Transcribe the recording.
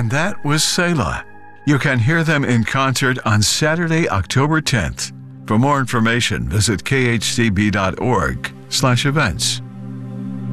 And that was Selah. You can hear them in concert on Saturday, October 10th. For more information, visit khcb.org/events.